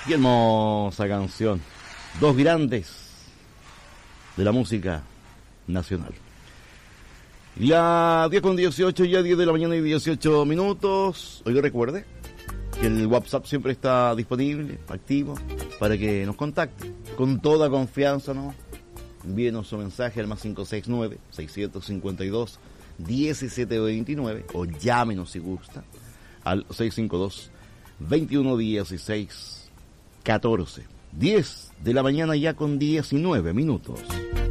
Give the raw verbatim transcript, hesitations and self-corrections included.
Qué hermosa canción. Dos grandes de la música nacional. Ya diez con dieciocho, ya diez de la mañana y dieciocho minutos. Oiga, recuerde que el WhatsApp siempre está disponible, activo, para que nos contacte con toda confianza, ¿no? Envíenos su mensaje al más cinco seis nueve, seis cinco dos, uno siete dos nueve o llámenos si gusta al seis cinco dos, veintiuno dieciséis catorce. diez de la mañana ya con diecinueve minutos.